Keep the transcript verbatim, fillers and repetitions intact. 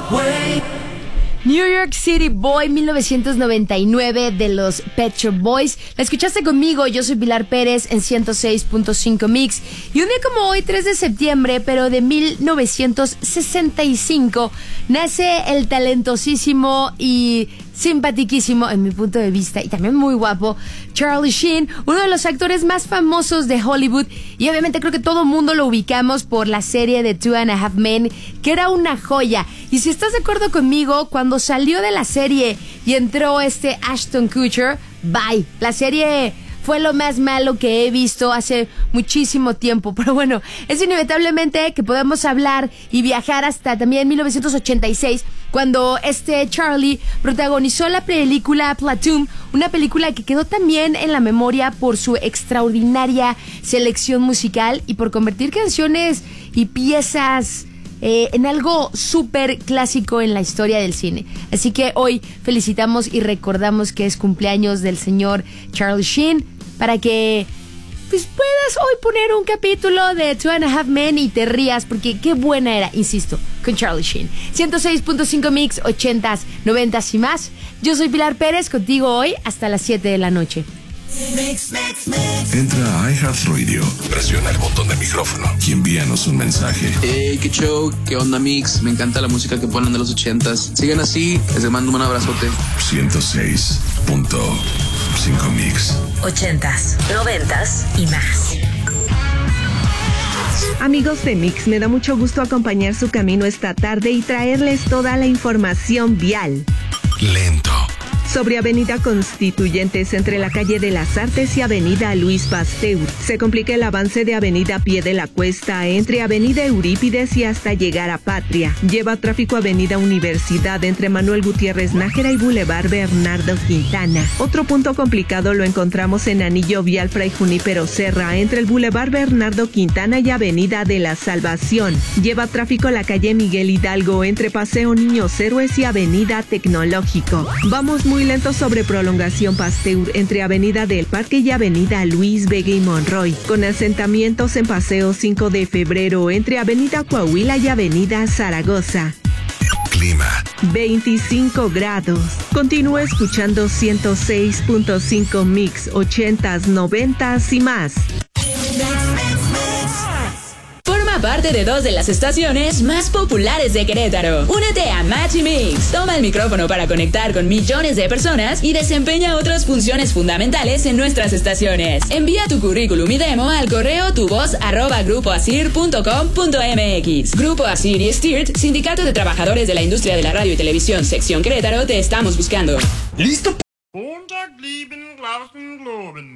New York City Boy, mil novecientos noventa y nueve, de los Pet Shop Boys. La escuchaste conmigo, yo soy Pilar Pérez en ciento seis punto cinco Mix. Y un día como hoy, tres de septiembre, pero de mil novecientos sesenta y cinco, nace el talentosísimo y simpatiquísimo, en mi punto de vista, y también muy guapo, Charlie Sheen, uno de los actores más famosos de Hollywood. Y obviamente creo que todo mundo lo ubicamos por la serie de Two and a Half Men, que era una joya. Y si estás de acuerdo conmigo, cuando salió de la serie y entró este Ashton Kutcher, bye, la serie fue lo más malo que he visto hace muchísimo tiempo. Pero bueno, es inevitablemente que podemos hablar y viajar hasta también mil novecientos ochenta y seis, cuando este Charlie protagonizó la película Platoon, una película que quedó también en la memoria por su extraordinaria selección musical y por convertir canciones y piezas Eh, en algo súper clásico en la historia del cine. Así que hoy felicitamos y recordamos que es cumpleaños del señor Charlie Sheen, para que pues puedas hoy poner un capítulo de Two and a Half Men y te rías, porque qué buena era, insisto, con Charlie Sheen. ciento seis punto cinco Mix, ochentas, noventas y más. Yo soy Pilar Pérez, contigo hoy hasta las siete de la noche. Mix, mix, mix. Entra a iHeartRadio, presiona el botón de micrófono y envíanos un mensaje. Hey, qué show, qué onda, Mix. Me encanta la música que ponen de los ochentas. Sigan así, les mando un abrazote. ciento seis punto cinco Mix. Ochentas, noventas y más. Amigos de Mix, me da mucho gusto acompañar su camino esta tarde y traerles toda la información vial. Lento. Sobre Avenida Constituyentes, entre la calle de las Artes y Avenida Luis Pasteur, se complica el avance de Avenida Pie de la Cuesta entre Avenida Eurípides y hasta llegar a Patria. Lleva tráfico Avenida Universidad entre Manuel Gutiérrez Nájera y Boulevard Bernardo Quintana. Otro punto complicado lo encontramos en Anillo Vial Fray Junípero Serra, entre el Boulevard Bernardo Quintana y Avenida de la Salvación. Lleva tráfico la calle Miguel Hidalgo entre Paseo Niños Héroes y Avenida Tecnológico. Vamos muy lento sobre Prolongación Pasteur entre Avenida del Parque y Avenida Luis Vega y Monroy, con asentamientos en Paseo cinco de febrero entre Avenida Coahuila y Avenida Zaragoza. Clima. veinticinco grados. Continúa escuchando ciento seis punto cinco Mix, ochentas, noventas y más. Forma parte de dos de las estaciones más populares de Querétaro. Únete a Match y Mix. Toma el micrófono para conectar con millones de personas y desempeña otras funciones fundamentales en nuestras estaciones. Envía tu currículum y demo al correo tuvoz arroba grupoasir punto com punto mx. Grupo Asir y Stirt, Sindicato de Trabajadores de la Industria de la Radio y Televisión, Sección Querétaro, te estamos buscando. ¿Listo?